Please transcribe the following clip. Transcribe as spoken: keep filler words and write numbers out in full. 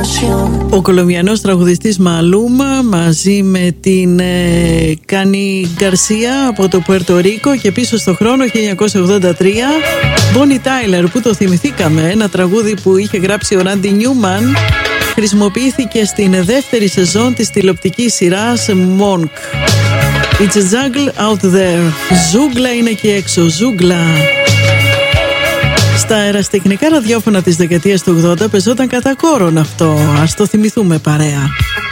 Ο κολομβιανός τραγουδιστής Μαλούμα μαζί με την ε, Κάνι Γκαρσία από το Πουέρτο Ρίκο, και πίσω στο χρόνο χίλια εννιακόσια ογδόντα τρία Bonnie Tyler, που το θυμηθήκαμε, ένα τραγούδι που είχε γράψει ο Ράντι Νιούμαν, χρησιμοποιήθηκε στην δεύτερη σεζόν της τηλεοπτικής σειράς Monk. It's a jungle out there. Ζούγκλα είναι εκεί έξω, ζούγκλα. Στα αεραστεχνικά ραδιόφωνα της δεκαετίας του ογδόντα πεζόταν κατά κόρον αυτό. Ας το θυμηθούμε παρέα.